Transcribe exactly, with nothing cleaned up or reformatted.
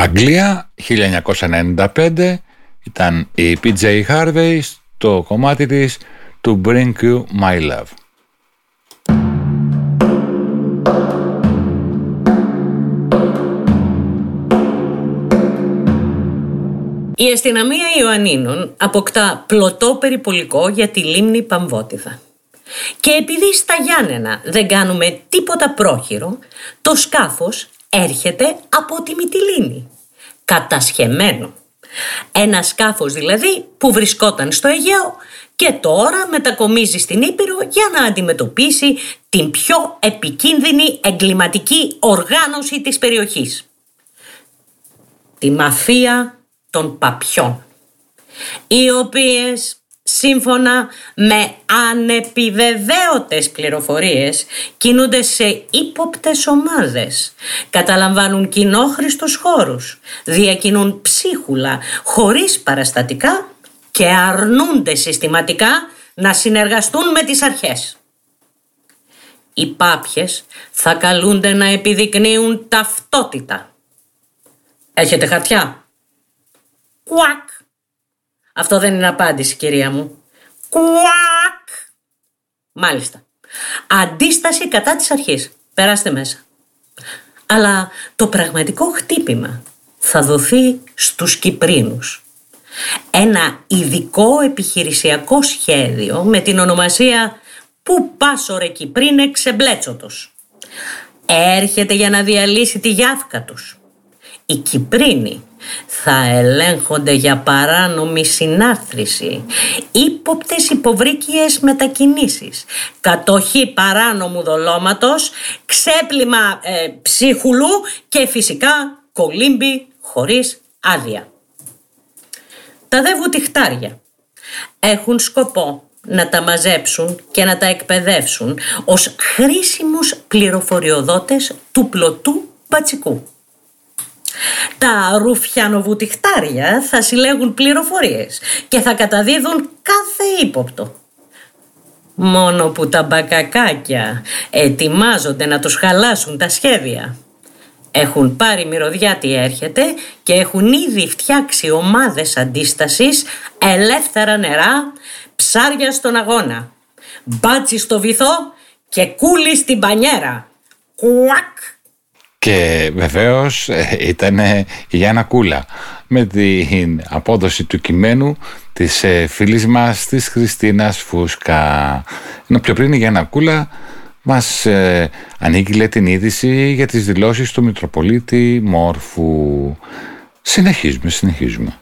Αγγλία, χίλια εννιακόσια ενενήντα πέντε, ήταν η πι τζέι Harvey στο κομμάτι της To Bring You My Love. Η αστυνομία Ιωαννίνων αποκτά πλωτό περιπολικό για τη λίμνη Παμβότιδα. Και επειδή στα Γιάννενα δεν κάνουμε τίποτα πρόχειρο, το σκάφος έρχεται από τη Μυτιλήνη, κατασχεμένο. Ένα σκάφος δηλαδή που βρισκόταν στο Αιγαίο και τώρα μετακομίζει στην Ήπειρο για να αντιμετωπίσει την πιο επικίνδυνη εγκληματική οργάνωση της περιοχής. Τη μαφία των παπιών, οι οποίες σύμφωνα με ανεπιβεβαίωτες πληροφορίες κινούνται σε ύποπτες ομάδες, καταλαμβάνουν κοινόχρηστους χώρους, διακινούν ψίχουλα χωρίς παραστατικά και αρνούνται συστηματικά να συνεργαστούν με τις αρχές. Οι πάπιες θα καλούνται να επιδεικνύουν ταυτότητα. Έχετε χαρτιά? Κουακ. Αυτό δεν είναι απάντηση, κυρία μου. Κουακ. Μάλιστα. Αντίσταση κατά της αρχής. Περάστε μέσα. Αλλά το πραγματικό χτύπημα θα δοθεί στους Κυπρίνους. Ένα ειδικό επιχειρησιακό σχέδιο με την ονομασία «Πού πας ρε Κυπρίνε ξεμπλέτσοτος». Έρχεται για να διαλύσει τη γιάφκα τους. Οι Κυπρίνοι θα ελέγχονται για παράνομη συνάρθρηση, ύποπτες υποβρύκιες μετακινήσεις, κατοχή παράνομου δολώματος, ξέπλυμα ε, ψίχουλου και φυσικά κολύμπι χωρίς άδεια. Τα δε βουτυχτάρια έχουν σκοπό να τα μαζέψουν και να τα εκπαιδεύσουν ως χρήσιμους πληροφοριοδότες του πλωτού μπατσικού. Τα ρουφιανοβουτυχτάρια θα συλλέγουν πληροφορίες και θα καταδίδουν κάθε ύποπτο. Μόνο που τα μπακακάκια ετοιμάζονται να τους χαλάσουν τα σχέδια. Έχουν πάρει μυρωδιά τι έρχεται και έχουν ήδη φτιάξει ομάδες αντίστασης, ελεύθερα νερά, ψάρια στον αγώνα, μπάτσι στο βυθό και κούλι στην πανιέρα. Κουακ! Και βεβαίως ήταν η Γιάννα Κούλα με την απόδοση του κειμένου της φίλης μας της Χριστίνας Φούσκα. Ενώ πιο πριν η Γιάννα Κούλα μας ε, ανήγγειλε την είδηση για τις δηλώσεις του Μητροπολίτη Μόρφου. Συνεχίζουμε, συνεχίζουμε.